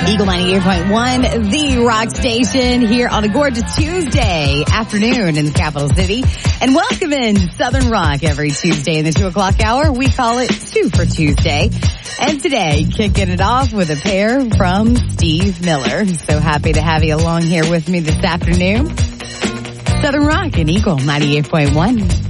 Eagle 98.1, the rock station here on a gorgeous Tuesday afternoon in the capital city. And welcome in Southern Rock every Tuesday in the 2 o'clock hour. We call it 2 for Tuesday. And today, kicking it off with a pair from Steve Miller. So happy to have you along here with me this afternoon. Southern Rock and Eagle 98.1.